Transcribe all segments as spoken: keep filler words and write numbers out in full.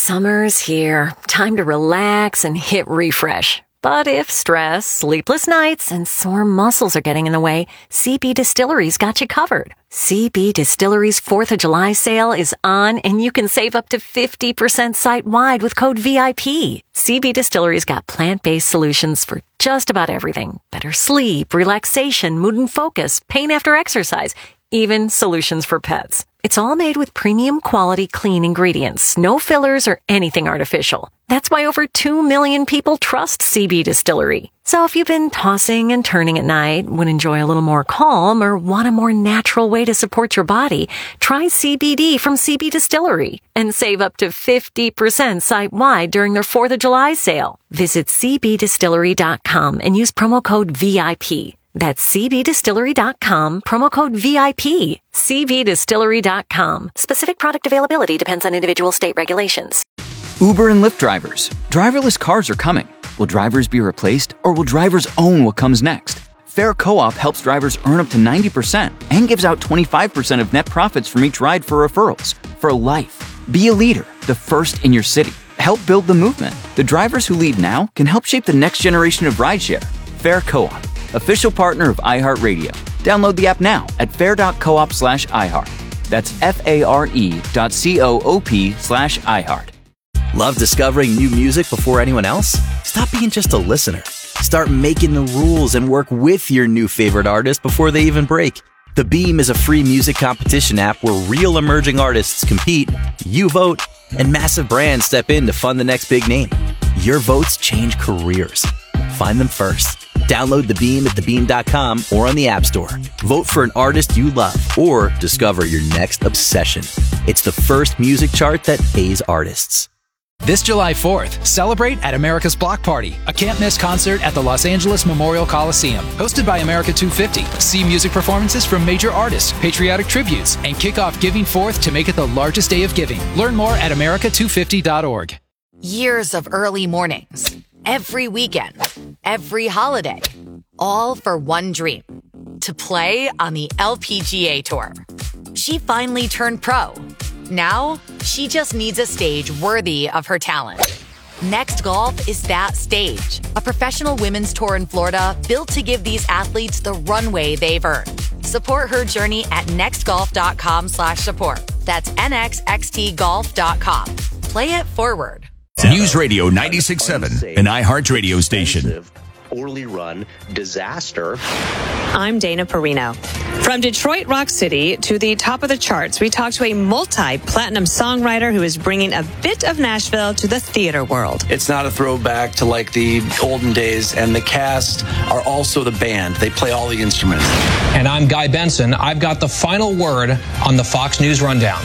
Summer's here. Time to relax and hit refresh. But if stress, sleepless nights, and sore muscles are getting in the way, C B Distillery's got you covered. C B Distillery's fourth of July sale is on, and you can save up to fifty percent site-wide with code V I P. C B Distillery's got plant-based solutions for just about everything. Better sleep, relaxation, mood and focus, pain after exercise, even solutions for pets. It's all made with premium quality clean ingredients, no fillers or anything artificial. That's why over two million people trust C B Distillery. So if you've been tossing and turning at night, would enjoy a little more calm, or want a more natural way to support your body, try C B D from C B Distillery and save up to fifty percent site-wide during their fourth of July sale. Visit c b distillery dot com and use promo code V I P. That's c b distillery dot com, promo code V I P. c b distillery dot com. Specific product availability depends on individual state regulations. Uber and Lyft drivers. Driverless cars are coming. Will drivers be replaced, or will drivers own what comes next? Fair Co-op helps drivers earn up to ninety percent and gives out twenty-five percent of net profits from each ride for referrals. For life. Be a leader, the first in your city. Help build the movement. The drivers who lead now can help shape the next generation of rideshare. Fair Co-op. Official partner of iHeartRadio. Download the app now at fair.coop slash iHeart. That's F-A-R-E dot C-O-O-P slash iHeart. Love discovering new music before anyone else? Stop being just a listener. Start making the rules and work with your new favorite artist before they even break. The Beam is a free music competition app where real emerging artists compete, you vote, and massive brands step in to fund the next big name. Your votes change careers. Find them first. Download The Beam at the beam dot com or on the App Store. Vote for an artist you love or discover your next obsession. It's the first music chart that pays artists. This July fourth, celebrate at America's Block Party, a can't-miss concert at the Los Angeles Memorial Coliseum. Hosted by America two fifty. See music performances from major artists, patriotic tributes, and kick off Giving Fourth to make it the largest day of giving. Learn more at america two fifty dot org. Years of early mornings, every weekend, every holiday, all for one dream, to play on the L P G A Tour. She finally turned pro. Now, she just needs a stage worthy of her talent. Next Golf is that stage, a professional women's tour in Florida built to give these athletes the runway they've earned. Support her journey at nextgolf.com slash support. That's N X X T golf dot com. Play it forward. News Radio ninety-six point seven, an iHeart radio station. Poorly run disaster. I'm Dana Perino. From Detroit Rock City to the top of the charts, we talked to a multi-platinum songwriter who is bringing a bit of Nashville to the theater world. It's not a throwback to like the olden days, and the cast are also the band. They play all the instruments. And I'm Guy Benson. I've got the final word on the Fox News Rundown.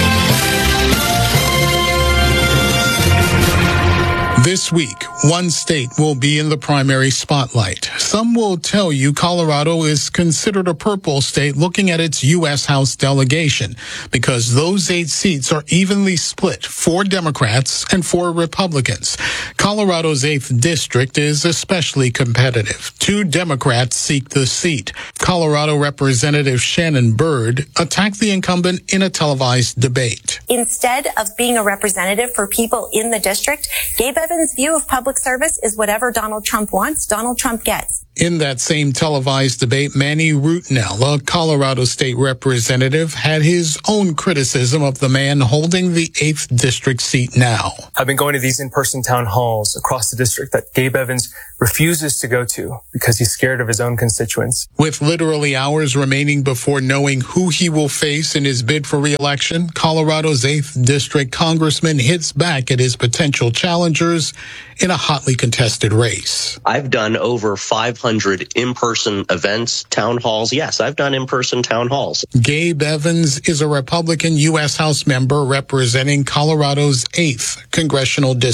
This week, one state will be in the primary spotlight. Some will tell you Colorado is considered a purple state looking at its U S House delegation because those eight seats are evenly split, four Democrats and four Republicans. Colorado's eighth district is especially competitive. Two Democrats seek the seat. Colorado Representative Shannon Byrd attacked the incumbent in a televised debate. Instead of being a representative for people in the district, Gabe Evans' view of public service is whatever Donald Trump wants, Donald Trump gets. In that same televised debate, Manny Rutnell, a Colorado state representative, had his own criticism of the man holding the eighth district seat now. I've been going to these in-person town halls across the district that Gabe Evans refuses to go to because he's scared of his own constituents. With literally hours remaining before knowing who he will face in his bid for re-election, Colorado's eighth district congressman hits back at his potential challengers in a hotly contested race. I've done over five hundred in-person events, town halls. Yes, I've done in-person town halls. Gabe Evans is a Republican U S House member representing Colorado's eighth congressional district.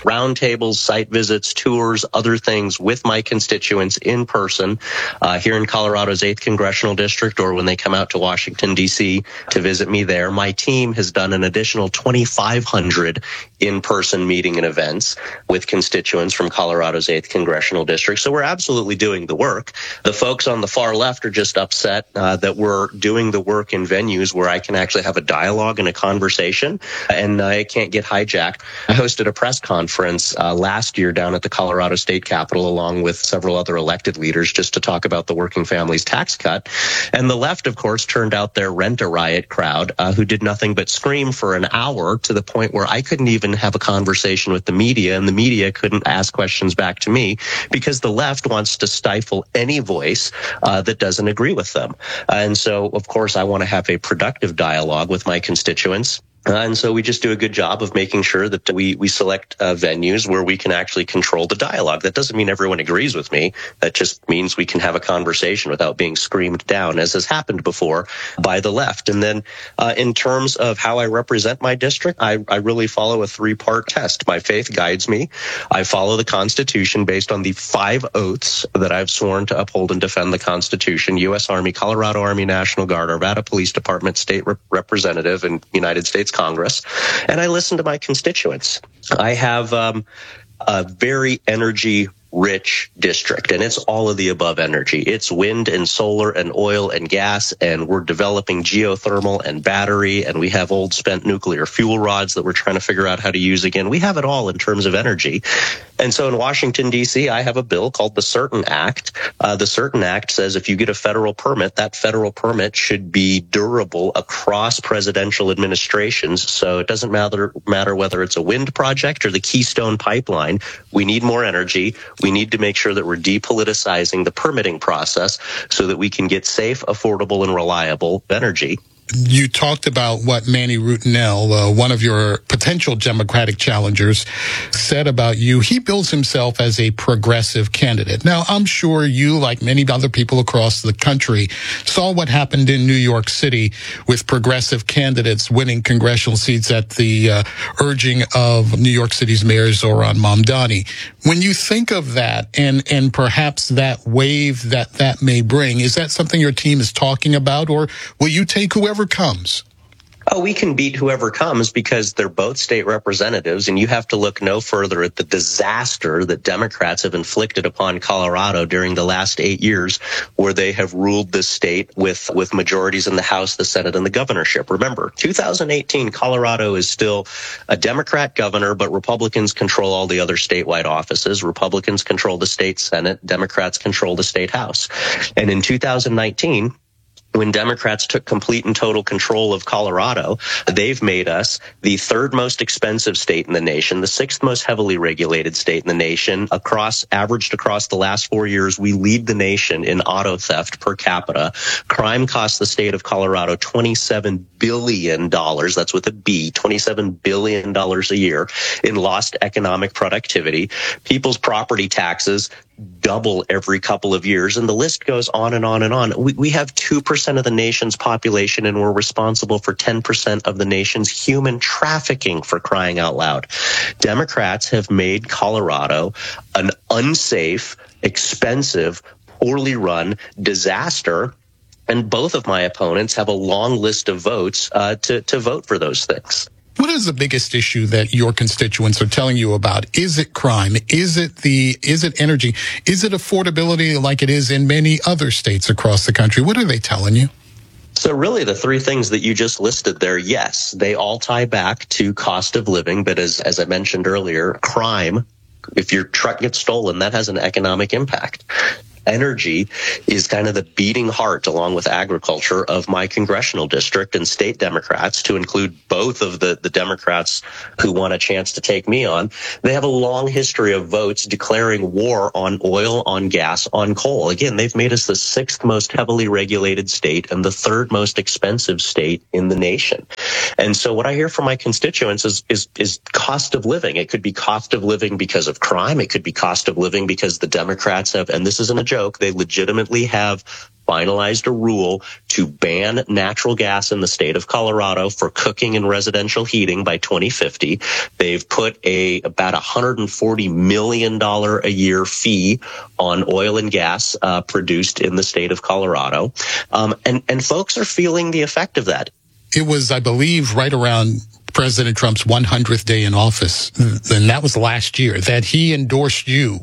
roundtables, site visits, tours, other things with my constituents in person uh, here in Colorado's eighth Congressional District, or when they come out to Washington, D C to visit me there. My team has done an additional twenty-five hundred in-person meeting and events with constituents from Colorado's eighth Congressional District. So we're absolutely doing the work. The folks on the far left are just upset uh, that we're doing the work in venues where I can actually have a dialogue and a conversation, and uh, it can't get hijacked. I hosted a press conference uh, last year down at the Colorado State Capitol along with several other elected leaders just to talk about the working families tax cut. And the left, of course, turned out their rent-a-riot crowd uh, who did nothing but scream for an hour to the point where I couldn't even have a conversation with the media, and the media couldn't ask questions back to me because the left wants to stifle any voice uh, that doesn't agree with them. Uh, and so, of course, I want to have a productive dialogue with my constituents. Uh, and so we just do a good job of making sure that we, we select uh, venues where we can actually control the dialogue. That doesn't mean everyone agrees with me. That just means we can have a conversation without being screamed down, as has happened before by the left. And then uh, in terms of how I represent my district, I, I really follow a three-part test. My faith guides me. I follow the Constitution based on the five oaths that I've sworn to uphold and defend the Constitution: U S Army, Colorado Army National Guard, Arvada Police Department, State Rep- Representative, and United States Congress, and I listen to my constituents. I have um, a very energy rich district, and it's all of the above energy. It's wind and solar and oil and gas, and we're developing geothermal and battery, and we have old spent nuclear fuel rods that we're trying to figure out how to use again. We have it all in terms of energy. And so in Washington, D C, I have a bill called the CERTAIN Act. Uh, the CERTAIN Act says if you get a federal permit, that federal permit should be durable across presidential administrations. So it doesn't matter, matter whether it's a wind project or the Keystone Pipeline. We need more energy. We need to make sure that we're depoliticizing the permitting process so that we can get safe, affordable, and reliable energy. You talked about what Manny Rutinel, uh, one of your potential Democratic challengers, said about you. He bills himself as a progressive candidate. Now, I'm sure you, like many other people across the country, saw what happened in New York City with progressive candidates winning congressional seats at the uh, urging of New York City's Mayor Zohran Mamdani. When you think of that and, and perhaps that wave that that may bring, is that something your team is talking about, or will you take whoever comes? Oh, we can beat whoever comes because they're both state representatives, and you have to look no further at the disaster that Democrats have inflicted upon Colorado during the last eight years, where they have ruled this state with, with majorities in the House, the Senate, and the governorship. Remember, two thousand eighteen, Colorado is still a Democrat governor, but Republicans control all the other statewide offices. Republicans control the state Senate. Democrats control the state House. And in two thousand nineteen, when Democrats took complete and total control of Colorado, they've made us the third most expensive state in the nation, the sixth most heavily regulated state in the nation. Across, averaged across the last four years, we lead the nation in auto theft per capita. Crime costs the state of Colorado twenty-seven billion dollars. That's with a B, twenty-seven billion dollars a year in lost economic productivity. People's property taxes double every couple of years, and the list goes on and on and on. We, we have two percent of the nation's population, and we're responsible for ten percent of the nation's human trafficking, for crying out loud. Democrats have made Colorado an unsafe, expensive, poorly run disaster, and both of my opponents have a long list of votes uh, to, to vote for those things. What is the biggest issue that your constituents are telling you about? Is it crime? Is it the, is it energy? Is it affordability like it is in many other states across the country? What are they telling you? So really the three things that you just listed there, yes, they all tie back to cost of living. But as, as I mentioned earlier, crime, if your truck gets stolen, that has an economic impact. Energy is kind of the beating heart, along with agriculture, of my congressional district, and state Democrats, to include both of the, the Democrats who want a chance to take me on. They have a long history of votes declaring war on oil, on gas, on coal. Again, they've made us the sixth most heavily regulated state and the third most expensive state in the nation. And so what I hear from my constituents is, is, is cost of living. It could be cost of living because of crime. It could be cost of living because the Democrats have, and this isn't a joke, they legitimately have finalized a rule to ban natural gas in the state of Colorado for cooking and residential heating by twenty fifty. They've put a about one hundred forty million dollars a year fee on oil and gas uh, produced in the state of Colorado. Um, and, and folks are feeling the effect of that. It was, I believe, right around President Trump's one hundredth day in office, and that was last year, that he endorsed you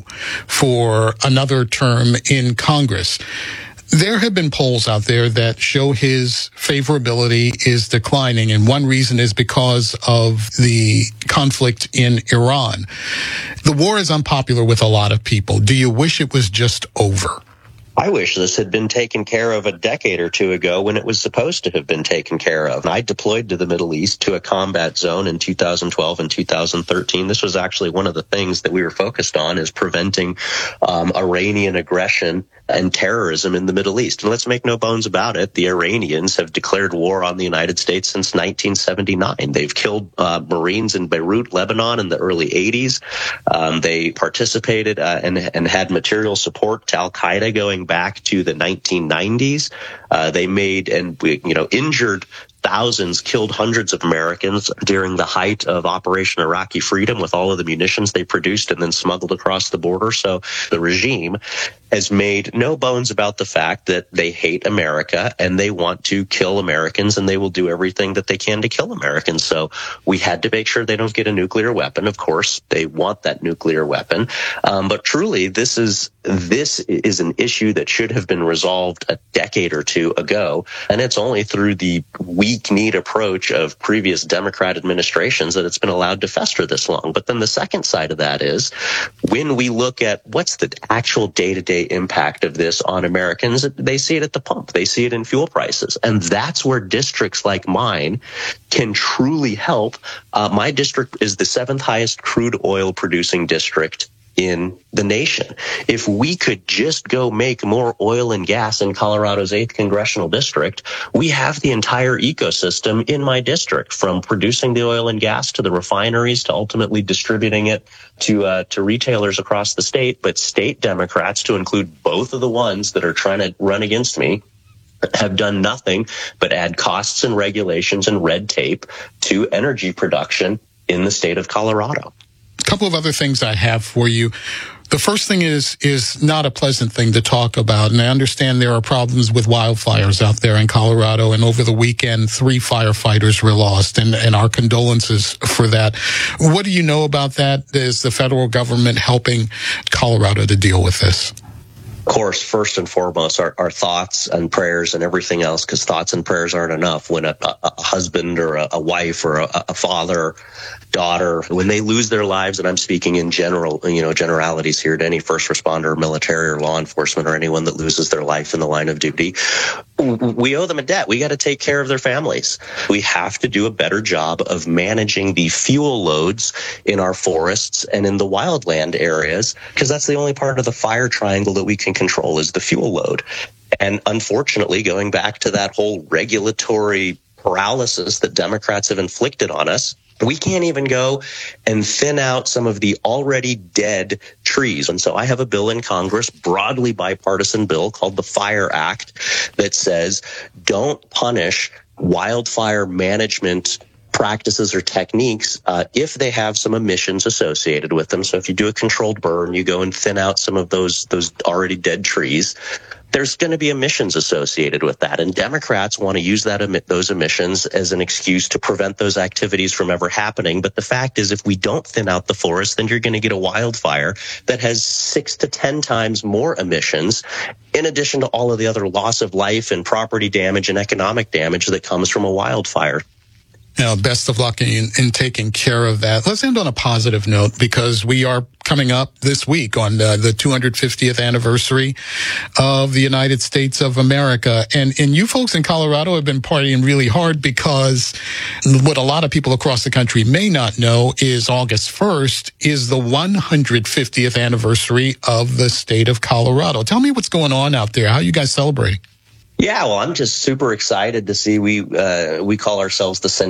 for another term in Congress. There have been polls out there that show his favorability is declining, and one reason is because of the conflict in Iran. The war is unpopular with a lot of people. Do you wish it was just over? I wish this had been taken care of a decade or two ago when it was supposed to have been taken care of. I deployed to the Middle East to a combat zone in two thousand twelve and two thousand thirteen. This was actually one of the things that we were focused on, is preventing um, Iranian aggression and terrorism in the Middle East. And let's make no bones about it, the Iranians have declared war on the United States since nineteen seventy-nine. They've killed uh, Marines in Beirut, Lebanon in the early eighties. Um, they participated uh, and, and had material support to Al-Qaeda going back to the nineteen nineties. Uh, they made and, you know, injured thousands, killed hundreds of Americans during the height of Operation Iraqi Freedom with all of the munitions they produced and then smuggled across the border. So the regime has made no bones about the fact that they hate America and they want to kill Americans, and they will do everything that they can to kill Americans. So we had to make sure they don't get a nuclear weapon. Of course, they want that nuclear weapon. Um, but truly, this is this is an issue that should have been resolved a decade or two ago. And it's only through the weak-kneed approach of previous Democrat administrations that it's been allowed to fester this long. But then the second side of that is, when we look at what's the actual day-to-day impact of this on Americans, they see it at the pump. They see it in fuel prices. And that's where districts like mine can truly help. Uh, my district is the seventh highest crude oil producing district in the nation. If we could just go make more oil and gas in Colorado's eighth congressional district, we have the entire ecosystem in my district, from producing the oil and gas to the refineries to ultimately distributing it to uh, to retailers across the state. But state Democrats, to include both of the ones that are trying to run against me, have done nothing but add costs and regulations and red tape to energy production in the state of Colorado. A couple of other things I have for you. The first thing is is not a pleasant thing to talk about, and I understand there are problems with wildfires out there in Colorado, and over the weekend, three firefighters were lost, and, and our condolences for that. What do you know about that? Is the federal government helping Colorado to deal with this? Of course, first and foremost, our, our thoughts and prayers and everything else, because thoughts and prayers aren't enough. When a, a, a husband or a, a wife or a, a father, daughter, when they lose their lives, and I'm speaking in general, you know, generalities here to any first responder, military or law enforcement, or anyone that loses their life in the line of duty, we owe them a debt. We got to take care of their families. We have to do a better job of managing the fuel loads in our forests and in the wildland areas, because that's the only part of the fire triangle that we can control, is the fuel load. And unfortunately, going back to that whole regulatory paralysis that Democrats have inflicted on us, we can't even go and thin out some of the already dead trees. And so I have a bill in Congress, broadly bipartisan bill called the Fire Act, that says don't punish wildfire management practices or techniques uh, if they have some emissions associated with them. So if you do a controlled burn, you go and thin out some of those those already dead trees, there's going to be emissions associated with that. And Democrats want to use that emit those emissions as an excuse to prevent those activities from ever happening. But the fact is, if we don't thin out the forest, then you're going to get a wildfire that has six to ten times more emissions, in addition to all of the other loss of life and property damage and economic damage that comes from a wildfire. Now, best of luck in, in taking care of that. Let's end on a positive note, because we are coming up this week on uh, the two hundred fiftieth anniversary of the United States of America. And, and you folks in Colorado have been partying really hard, because what a lot of people across the country may not know is August first is the one hundred fiftieth anniversary of the state of Colorado. Tell me what's going on out there. How are you guys celebrating? Yeah, well, I'm just super excited to see we uh, we call ourselves the